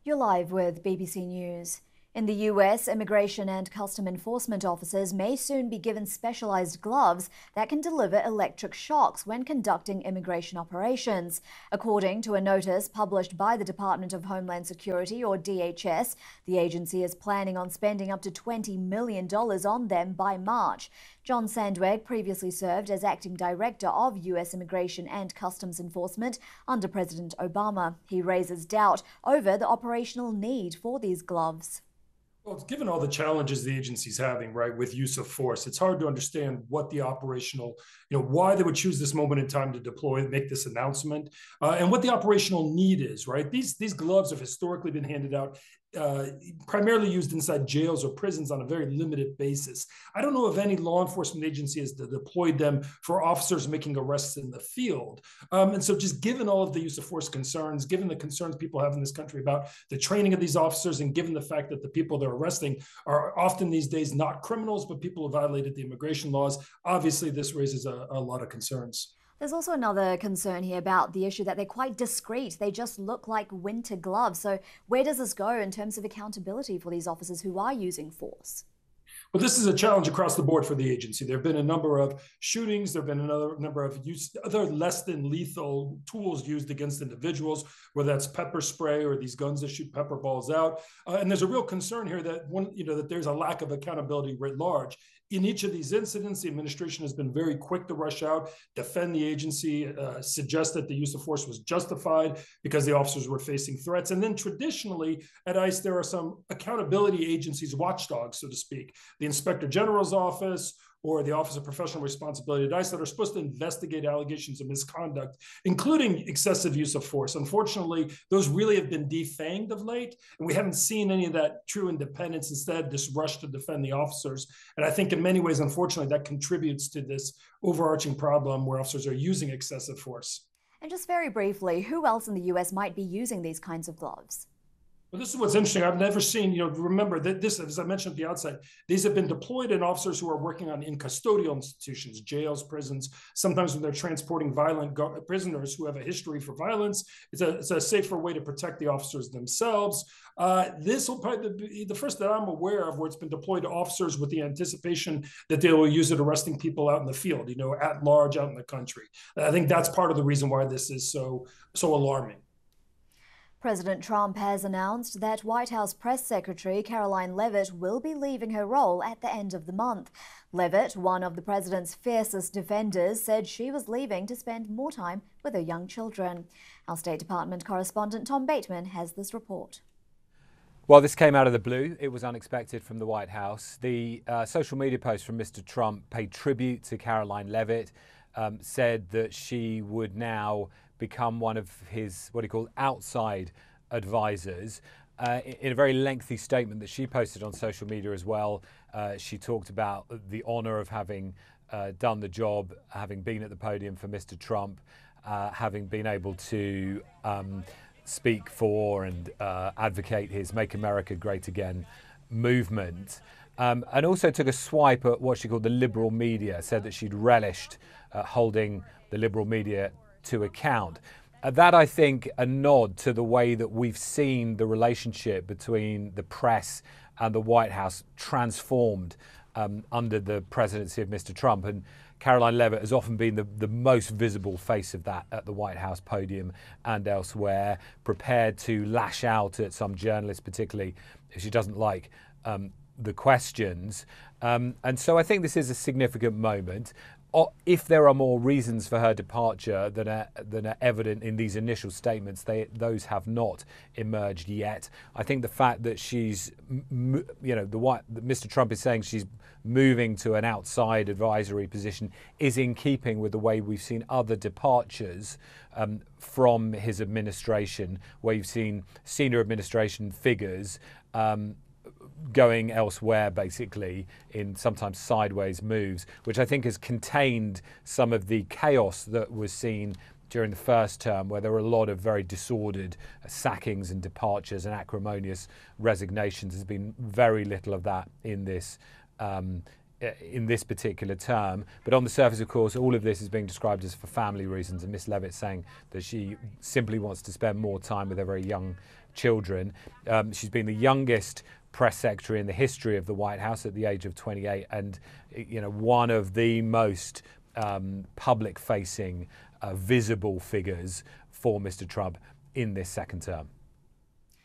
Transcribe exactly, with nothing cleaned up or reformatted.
You're live with B B C News. In the U S, immigration and custom enforcement officers may soon be given specialized gloves that can deliver electric shocks when conducting immigration operations. According to a notice published by the Department of Homeland Security, or D H S, the agency is planning on spending up to twenty million dollars on them by March. John Sandweg previously served as acting director of U S Immigration and Customs Enforcement under President Obama. He raises doubt over the operational need for these gloves. Well, given all the challenges the agency's having, right, with use of force, it's hard to understand what the operational, you know, why they would choose this moment in time to deploy, make this announcement, uh, and what the operational need is, right? These these gloves have historically been handed out, uh, primarily used inside jails or prisons on a very limited basis. I don't know if any law enforcement agency has deployed them for officers making arrests in the field. Um, and so just given all of the use of force concerns, given the concerns people have in this country about the training of these officers, and given the fact that the people they're arresting are often these days not criminals, but people who violated the immigration laws, obviously this raises a, a lot of concerns. There's also another concern here about the issue that they're quite discreet. They just look like winter gloves. So where does this go in terms of accountability for these officers who are using force? Well, this is a challenge across the board for the agency. There have been a number of shootings. There have been another number of use, other less than lethal tools used against individuals, whether that's pepper spray or these guns that shoot pepper balls out. Uh, and there's a real concern here that one, you know, that there's a lack of accountability writ large. In each of these incidents, the administration has been very quick to rush out, defend the agency, uh, suggest that the use of force was justified because the officers were facing threats. And then traditionally at ICE, there are some accountability agencies, watchdogs, so to speak, the Inspector General's office or the Office of Professional Responsibility at ICE that are supposed to investigate allegations of misconduct, including excessive use of force. Unfortunately, those really have been defanged of late, and we haven't seen any of that true independence. Instead, this rush to defend the officers. And I think in many ways, unfortunately, that contributes to this overarching problem where officers are using excessive force. And just very briefly, who else in the U S might be using these kinds of gloves? Well, this is what's interesting. I've never seen, you know, remember that this, as I mentioned at the outset, these have been deployed in officers who are working on in custodial institutions, jails, prisons. Sometimes when they're transporting violent go- prisoners who have a history for violence, it's a, it's a safer way to protect the officers themselves. Uh, this will probably be the first that I'm aware of where it's been deployed to officers with the anticipation that they will use it arresting people out in the field, you know, at large out in the country. I think that's part of the reason why this is so, so alarming. President Trump has announced that White House Press Secretary Karoline Leavitt will be leaving her role at the end of the month. Leavitt, one of the president's fiercest defenders, said she was leaving to spend more time with her young children. Our State Department correspondent Tom Bateman has this report. Well, this came out of the blue. It was unexpected from the White House. The uh, social media post from Mister Trump paid tribute to Karoline Leavitt, um, said that she would now become one of his, what he called, outside advisors. Uh, in a very lengthy statement that she posted on social media as well, uh, she talked about the honor of having uh, done the job, having been at the podium for Mister Trump, uh, having been able to um, speak for and uh, advocate his Make America Great Again movement. Um, and also took a swipe at what she called the liberal media, said that she'd relished uh, holding the liberal media to account. Uh, that, I think, a nod to the way that we've seen the relationship between the press and the White House transformed um, under the presidency of Mister Trump. And Karoline Leavitt has often been the, the most visible face of that at the White House podium and elsewhere, prepared to lash out at some journalists, particularly if she doesn't like um, the questions. Um, and so I think this is a significant moment. If there are more reasons for her departure than are, than are evident in these initial statements, they, those have not emerged yet. I think the fact that she's, you know, the what Mister Trump is saying she's moving to an outside advisory position is in keeping with the way we've seen other departures um, from his administration, where you've seen senior administration figures um, going elsewhere, basically, in sometimes sideways moves, which I think has contained some of the chaos that was seen during the first term, where there were a lot of very disordered sackings and departures and acrimonious resignations. There's been very little of that in this um, in this particular term. But on the surface, of course, all of this is being described as for family reasons, and Miss Levitt saying that she simply wants to spend more time with her very young children. Um, she's been the youngest press secretary in the history of the White House at the age of twenty-eight, and you know, one of the most um, public-facing, uh, visible figures for Mister Trump in this second term.